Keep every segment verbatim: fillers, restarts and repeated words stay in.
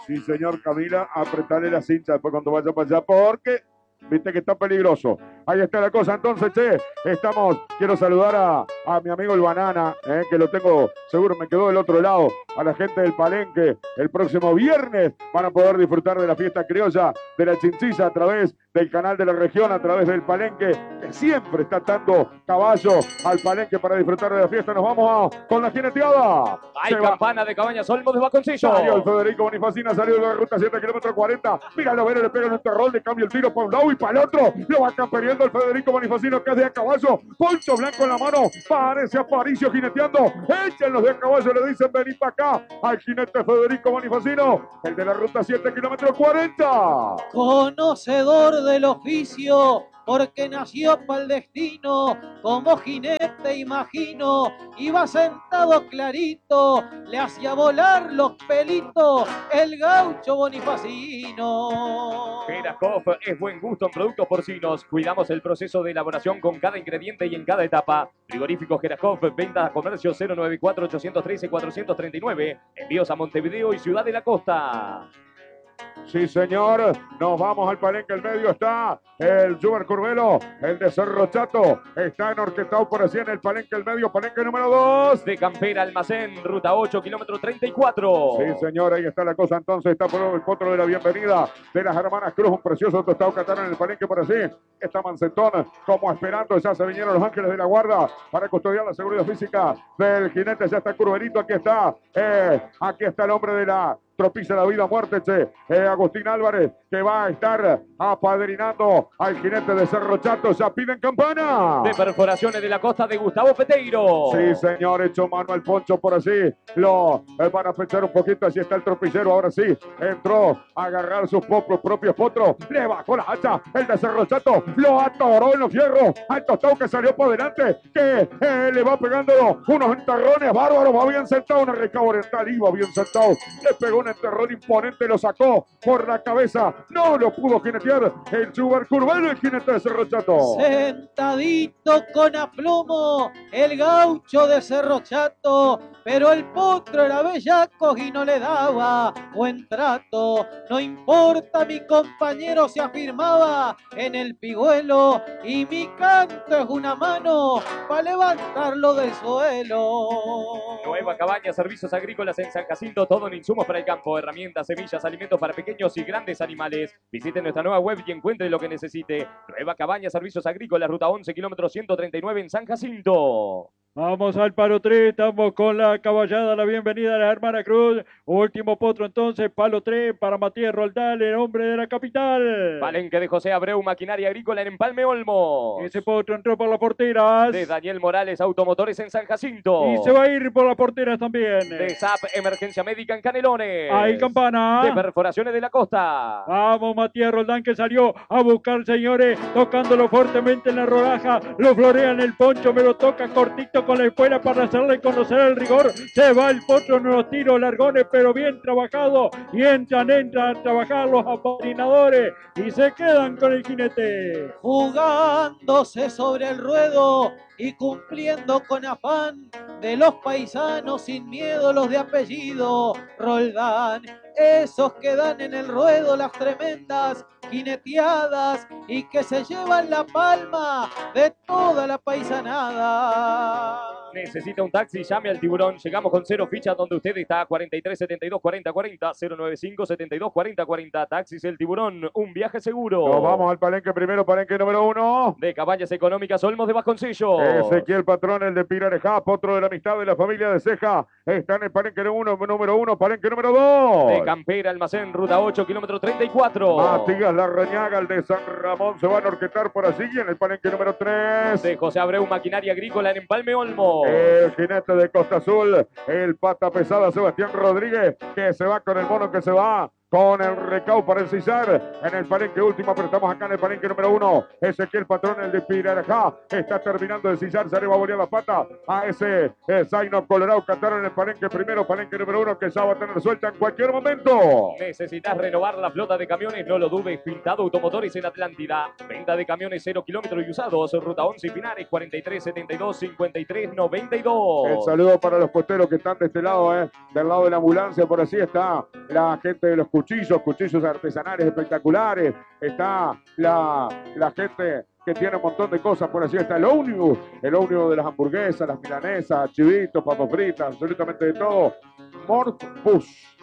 Sí, señor Camila, apretarle la cincha después cuando vaya para allá, porque viste que está peligroso. Ahí está la cosa, entonces, che, estamos, quiero saludar a, a mi amigo el Banana, eh, que lo tengo, seguro me quedó del otro lado, a la gente del Palenque. El próximo viernes van a poder disfrutar de la fiesta criolla de la Chinchilla a través del canal de la región, a través del Palenque, que siempre está dando caballo al Palenque para disfrutar de la fiesta. Nos vamos a, con la jineteada. Hay campana de Cabañas Olmos de Baconcillo. Salió el Federico Bonifacina, salió de la ruta siete kilómetros cuarenta. Míralo, ver, le pega en este rol, le cambia el tiro para un lado y para el otro. Lo va camperiendo el Federico Bonifacino, que es de a caballo. Poncho blanco en la mano. Parece Aparicio jineteando. Échenlos de a caballo, le dicen vení para acá. Al jinete Federico Bonifacino, el de la ruta siete kilómetros cuarenta. Conocedor del oficio, porque nació para el destino, como jinete imagino, iba sentado clarito, le hacía volar los pelitos, el gaucho Bonifacino. Geracoff es buen gusto en productos porcinos. Cuidamos el proceso de elaboración con cada ingrediente y en cada etapa. Frigorífico Geracoff, venta a comercio cero nueve cuatro, ocho uno tres, cuatro tres nueve. Envíos a Montevideo y Ciudad de la Costa. Sí, señor. Nos vamos al Palenque. El medio está el Juber Curvelo, el de Cerro Chato. Está enorquetado por así en el Palenque. El medio, Palenque número dos. De Campera Almacén, ruta ocho, kilómetro treinta y cuatro. Sí, señor. Ahí está la cosa. Entonces está por el potro de la bienvenida de las hermanas Cruz. Un precioso tostado catalán en el Palenque por así. Está Mancetón como esperando. Ya se vinieron los ángeles de la guarda para custodiar la seguridad física del jinete. Ya está Curverito. Aquí está. Eh, aquí está el hombre de la Tropiza la vida muerte, che. Eh, Agustín Álvarez, que va a estar apadrinando al jinete de Cerro Chato. Ya piden campana. De Perforaciones de la Costa de Gustavo Peteiro. Sí, señor, hecho mano al poncho por así. Lo eh, van a fechar un poquito. Así está el tropicero. Ahora sí, entró a agarrar sus propios, propios potros. Le bajó la hacha. El de Cerro Chato lo atoró en los fierros. Al tostado que salió por delante. Que eh, le va pegando unos enterrones bárbaros. Va bien sentado. Una recaba oriental. Iba bien sentado. Le pegó un enterrón imponente, lo sacó por la cabeza, no lo pudo jinetear el Juber Curvelo, el jinete de Cerro Chato. Sentadito con aplomo, el gaucho de Cerro Chato, pero el potro era bellaco y no le daba buen trato. No importa, mi compañero se afirmaba en el pigüelo, y mi canto es una mano para levantarlo del suelo. Nueva Cabaña, servicios agrícolas en San Jacinto, todo en insumos para el campo, herramientas, semillas, alimentos para pequeños y grandes animales. Visite nuestra nueva web y encuentre lo que necesite. Nueva Cabaña, servicios agrícolas, ruta once, kilómetro ciento treinta y nueve en San Jacinto. Vamos al palo tres, estamos con la caballada, la bienvenida a la hermana Cruz. Último potro entonces, palo tres para Matías Roldán, el hombre de la capital. Palenque de José Abreu, maquinaria agrícola en Empalme Olmos. Ese potro entró por las porteras. De Daniel Morales, automotores en San Jacinto. Y se va a ir por las porteras también. De S A P, emergencia médica en Canelones. Hay campana. De Perforaciones de la Costa. Vamos, Matías Roldán, que salió a buscar, señores, tocándolo fuertemente en la rodaja. Lo florea en el poncho, me lo toca cortito con la espuela para hacerle conocer el rigor. Se va el potro en los tiros largones, pero bien trabajado. Y entran, entran a trabajar los apadrinadores y se quedan con el jinete. Jugándose sobre el ruedo y cumpliendo con afán de los paisanos sin miedo, los de apellido Roldán. Esos que dan en el ruedo las tremendas jineteadas y que se llevan la palma de toda la paisanada. Necesita un taxi, llame al Tiburón. Llegamos con cero fichas donde usted está. cuarenta y tres, setenta y dos, cuarenta, cuarenta, cero noventa y cinco, setenta y dos, cuarenta, cuarenta. Taxis El Tiburón, un viaje seguro. Nos vamos al Palenque primero, Palenque número uno. De Cabañas Económicas Olmos de Vasconcellos. Ezequiel Patrón, el de Pirarejá, potro de la amistad de la familia de Ceja. Está en el Palenque uno, número uno, Palenque número dos. De Campera Almacén, ruta ocho, kilómetro treinta y cuatro. Matías Larrañaga, el de San Ramón, se van a orquetar por allí en el Palenque número tres. De José Abreu, maquinaria agrícola en Empalme Olmos. El jinete de Costa Azul, el pata pesada Sebastián Rodríguez, que se va con el mono que se va con el recao para el Cizar en el palenque último, pero estamos acá en el palenque número uno. Ezequiel Patrón, el de Pirarajá, está terminando de Cizar, se le va a volver la pata a ese eh, Zaino Colorado Qatar en el palenque primero, palenque número uno, que ya va a tener suelta en cualquier momento. Necesitas renovar la flota de camiones, no lo dudes. Pintado Automotores en Atlántida. Venta de camiones cero kilómetros y usados. Ruta once y Pinares, cuarenta y tres setenta y dos cincuenta y tres noventa y dos. El saludo para los posteros que están de este lado, eh, del lado de la ambulancia. Por así está la gente de los cuchillos, cuchillos artesanales espectaculares. Está la, la gente que tiene un montón de cosas. Por así está el ómnibus, el ómnibus de las hamburguesas, las milanesas, chivitos, papas fritas, absolutamente de todo. Mort Bus,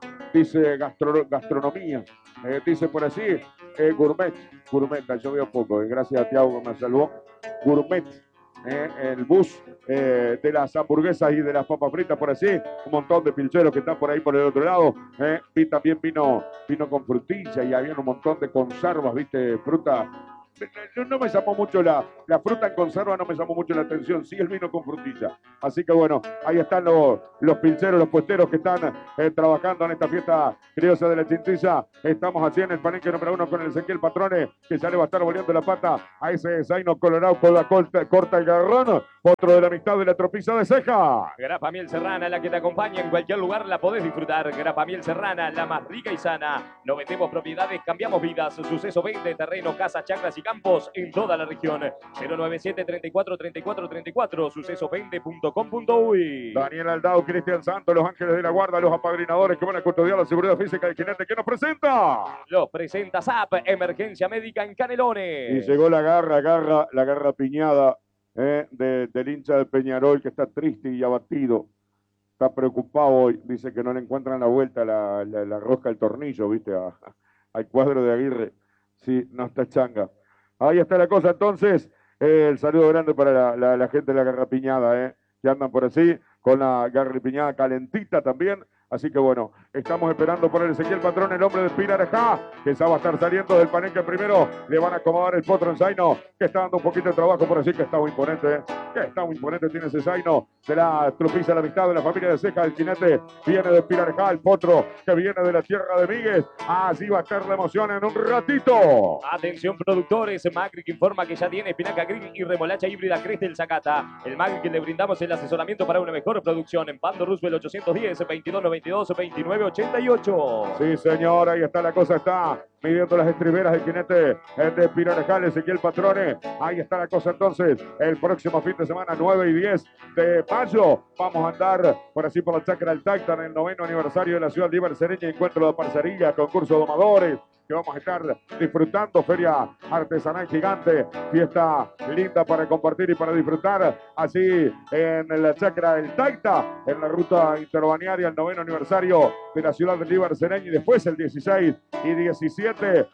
dice gastro, gastronomía, eh, dice por así, eh, gourmet, gourmet, yo veo poco, eh, gracias a Tiago que me salvó, gourmet, eh, el bus eh, de las hamburguesas y de las papas fritas, por así, un montón de pilcheros que están por ahí por el otro lado, eh, y también vino, vino con frutilla y había un montón de conservas, viste, fruta. No, no me llamó mucho la, la fruta en conserva, no me llamó mucho la atención, sí el vino con frutilla. Así que bueno, ahí están los, los pilcheros, los puesteros que están eh, trabajando en esta fiesta criosa de la Chinchilla. Estamos así en el palenque número uno con el Ezequiel Patrone, que ya le va a estar volviendo la pata a ese Zaino Colorado con la corta, corta el garrón. Otro de la amistad de la tropiza de ceja. Grapa Miel Serrana, la que te acompaña en cualquier lugar, la podés disfrutar. Grapa Miel Serrana, la más rica y sana. No vendemos propiedades, cambiamos vidas. Suceso veinte, terreno, casas, chacras y campos en toda la región. cero nueve siete, treinta y cuatro, treinta y cuatro, treinta y cuatro, suceso veinte punto com punto uy. Daniel Aldao, Cristian Santos, los ángeles de la guarda, los apadrinadores que van a custodiar la seguridad física del jinete que nos presenta. Los presenta S A P, Emergencia Médica en Canelones. Y llegó la garra, garra, la garra piñada eh, de, del hincha de Peñarol, que está triste y abatido. Está preocupado hoy, dice que no le encuentran la vuelta la, la, la rosca del tornillo, viste, a, a, al cuadro de Aguirre. Sí, no está changa. Ahí está la cosa, entonces, eh, el saludo grande para la, la, la gente de la garrapiñada, eh, que andan por así, con la garrapiñada calentita también. Así que bueno, estamos esperando por el Ezequiel Patrón, el hombre de Pirarajá, que ya va a estar saliendo del palenque primero. Le van a acomodar el potro en Zaino, que está dando un poquito de trabajo por así, que está muy imponente, ¿eh? Que está muy imponente tiene ese Zaino de la trupiza, la amistad de la familia de Ceja. El jinete viene de Pirarajá, el potro que viene de la tierra de Míguez. Así va a estar la emoción en un ratito. Atención productores, Magri que informa que ya tiene espinaca grill y remolacha híbrida Crestel Zacata. El Magri que le brindamos el asesoramiento para una mejor producción en Pando Roosevelt ochocientos diez, veintidós noventa y dos, veintinueve ochenta y ocho. Sí, señor, ahí está la cosa, está midiendo las estriberas del jinete de Pirarajá, Ezequiel Patrone. Ahí está la cosa entonces, el próximo fin de semana, nueve y diez de mayo, vamos a andar por así por la chacra del Taita en el noveno aniversario de la ciudad de Ibercereña, encuentro de parcería, concurso de domadores, que vamos a estar disfrutando, feria artesanal gigante, fiesta linda para compartir y para disfrutar, así en la chacra del Taita, en la ruta interbalnearia, el noveno aniversario de la ciudad de Ibercereña, y después el dieciséis y diecisiete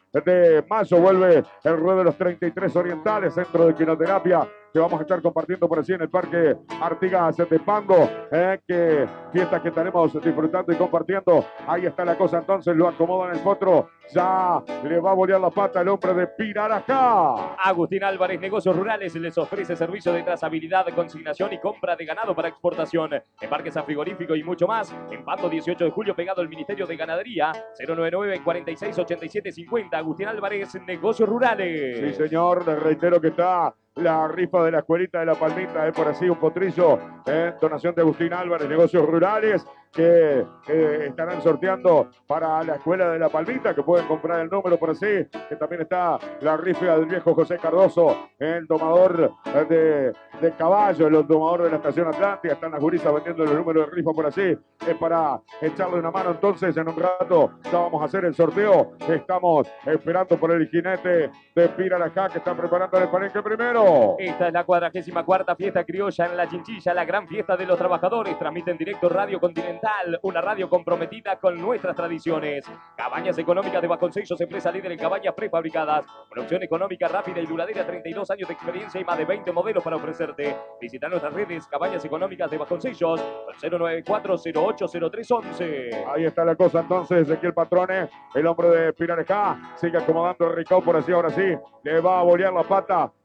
de mayo vuelve el ruedo de los treinta y tres orientales, centro de quinoterapia, que vamos a estar compartiendo por así en el Parque Artigas de Pango, eh, que fiestas que estaremos disfrutando y compartiendo. Ahí está la cosa entonces, lo acomodan el potro, ya le va a bolear la pata el hombre de Pirarajá. Agustín Álvarez, Negocios Rurales, les ofrece servicio de trazabilidad, consignación y compra de ganado para exportación, embarques a frigorífico y mucho más. En Pando dieciocho de julio, pegado al Ministerio de Ganadería, cero nueve nueve, cuarenta y seis, ochenta y siete cincuenta. Agustín Álvarez, Negocios Rurales. Sí, señor, les reitero que está la rifa de la escuelita de La Palmita, es por así un potrillo, eh, donación de Agustín Álvarez, Negocios Rurales, que eh, estarán sorteando para la escuela de La Palmita, que pueden comprar el número por así, que también está la rifa del viejo José Cardoso, el domador de, de caballos, el domador de la estación Atlántica, están las gurisas vendiendo los números de rifa por así, es para echarle una mano entonces, en un rato ya vamos a hacer el sorteo, estamos esperando por el jinete de Pirarajá, que está preparando el palenque primero. Esta es la cuadragésima cuarta fiesta criolla en la Chinchilla, la gran fiesta de los trabajadores. Transmite en directo Radio Continental, una radio comprometida con nuestras tradiciones. Cabañas Económicas de Vasconcellos, empresa líder en cabañas prefabricadas. Producción económica rápida y duradera, treinta y dos años de experiencia y más de veinte modelos para ofrecerte. Visita nuestras redes Cabañas Económicas de Vasconcellos, cero nueve cuatro, cero ocho, cero tres once. Ahí está la cosa entonces, Ezequiel Patrone, el hombre de Pirarajá, sigue acomodando el recao por así, ahora sí, le va a bolear la pata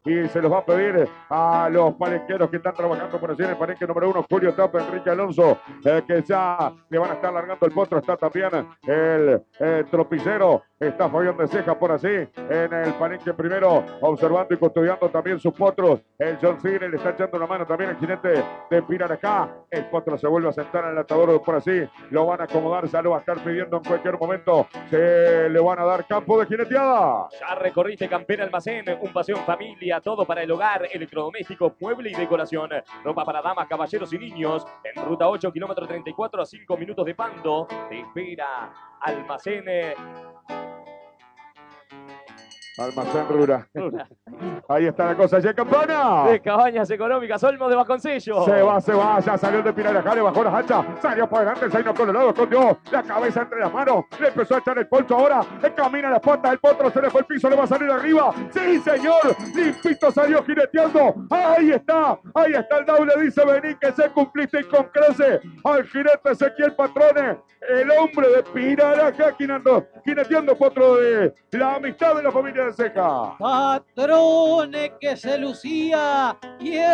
y se los va a pedir a los palenqueros que están trabajando por allí en el palenque número uno, Julio Tapa, Enrique Alonso, eh, que ya le van a estar largando el potro. Está también el eh, tropicero, está Fabián de Ceja por allí en el palenque primero, observando y custodiando también sus potros. El John Cine le está echando una mano también el jinete de Piraracá. El potro se vuelve a sentar en el atador por allí, lo van a acomodar, ya lo va a estar pidiendo en cualquier momento. Se le van a dar campo de jineteada. Ya recorriste Campera Almacén, un paseo en familia, todo para el hogar, electrodomésticos, mueble y decoración. Ropa para damas, caballeros y niños. En ruta ocho, kilómetro treinta y cuatro, a cinco minutos de Pando. Te espera Almacén. eh, Almacén Rura. Ahí está la cosa, ya campana. De Cabañas Económicas, Olmos de Vasconcellos. Se va, se va, ya salió de Piraracá, le bajó las hachas, salió para adelante el Zaino Colorado, escondió la cabeza entre las manos, le empezó a echar el poncho ahora, le camina las patas, el potro se le fue el piso, le va a salir arriba. Sí, señor, limpito salió jineteando. Ahí está, ahí está el doble, dice Benín, que se cumpliste y con crece al jinete Ezequiel Patrone, el hombre de Piraracá, jineteando, jineteando potro de la amistad de la familia de Ceja. Patrones que se lucía y